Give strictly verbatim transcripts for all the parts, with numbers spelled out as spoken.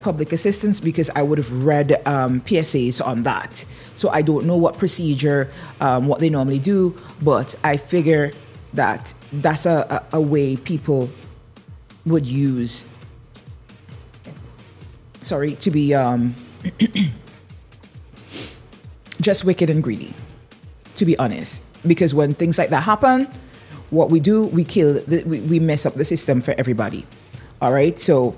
public assistance because I would have read um, P S As on that. So I don't know what procedure, um, what they normally do, but I figure that that's a, a, a way people would use, sorry, to be um, just wicked and greedy, to be honest. Because when things like that happen, what we do, we kill, the, we, we mess up the system for everybody. All right, so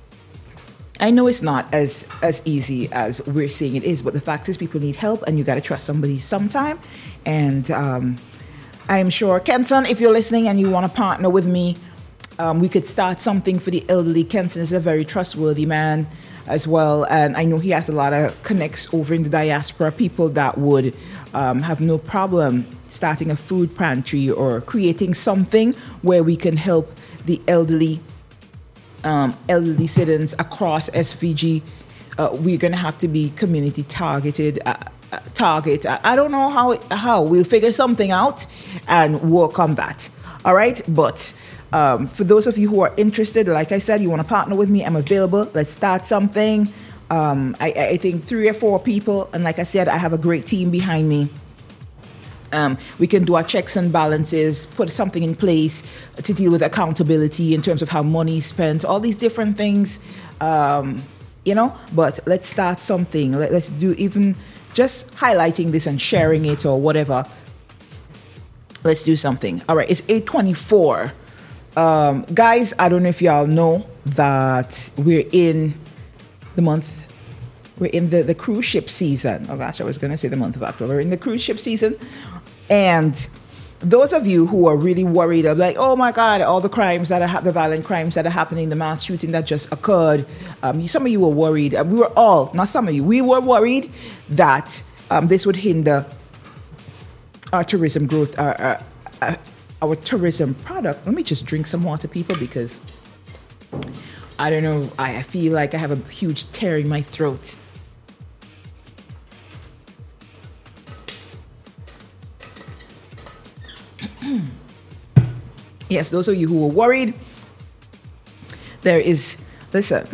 I know it's not as as easy as we're saying it is, but the fact is people need help and you got to trust somebody sometime. And um, I'm sure, Kenton, if you're listening and you want to partner with me, um, we could start something for the elderly. Kenton is a very trustworthy man as well. And I know he has a lot of connects over in the diaspora, people that would um, have no problem starting a food pantry or creating something where we can help the elderly Um, elderly citizens across S V G. Uh, we're going to have to be community targeted. Uh, uh, target. I, I don't know how. How we'll figure something out and work on that. All right. But um, for those of you who are interested, like I said, you want to partner with me, I'm available. Let's start something. Um, I, I think three or four people, and like I said, I have a great team behind me. Um, we can do our checks and balances, put something in place to deal with accountability in terms of how money is spent, all these different things, um, you know, but let's start something. Let, let's do even just highlighting this and sharing it or whatever. Let's do something. All right, it's eight twenty-four. Um, guys, I don't know if y'all know that we're in the month, we're in the, the cruise ship season. Oh gosh, I was going to say the month of October. We're in the cruise ship season. And those of you who are really worried of like, oh my God, all the crimes that are ha- the violent crimes that are happening, the mass shooting that just occurred. Um, some of you were worried. And we were all, not some of you, we were worried that um, this would hinder our tourism growth, our, our, our, our tourism product. Let me just drink some water, people, because I don't know. I feel like I have a huge tear in my throat. Yes, those of you who were worried, there is, listen,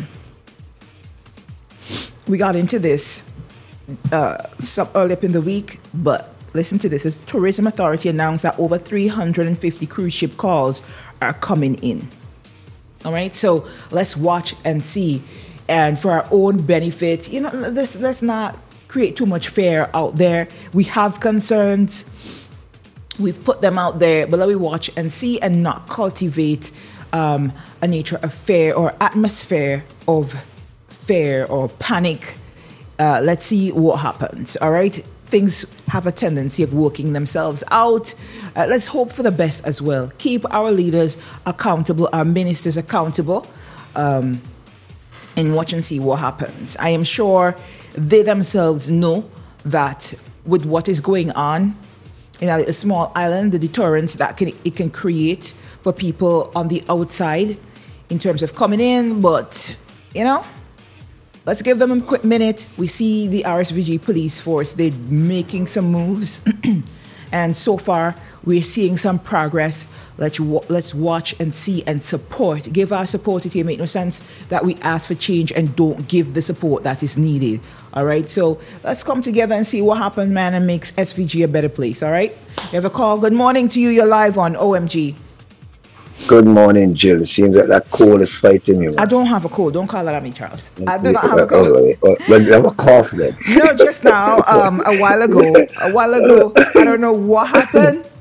we got into this uh, some early up in the week, but listen to this. The Tourism Authority announced that over three hundred fifty cruise ship calls are coming in. All right, so let's watch and see. And for our own benefit, you know, let's, let's not create too much fear out there. We have concerns. We've put them out there, but let me watch and see and not cultivate um, a nature of fear or atmosphere of fear or panic. Uh, let's see what happens, all right? Things have a tendency of working themselves out. Uh, let's hope for the best as well. Keep our leaders accountable, our ministers accountable, um, and watch and see what happens. I am sure they themselves know that with what is going on in a small island, the deterrence that can, it can create for people on the outside in terms of coming in. But, you know, let's give them a quick minute. We see the R S V G police force, they're making some moves. And so far, we're seeing some progress. Let's, let's watch and see and support. Give our support. It make no sense that we ask for change and don't give the support that is needed. All right, so let's come together and see what happens, man, and makes S V G a better place. All right, you have a call. Good morning to you. You're live on O M G. Good morning, Jill. It seems like that cold is fighting you. I don't have a cold. Don't call that on me, Charles. I do not have a cold. Well, you have a cough then. No, just now, um, a while ago, a while ago, I don't know what happened.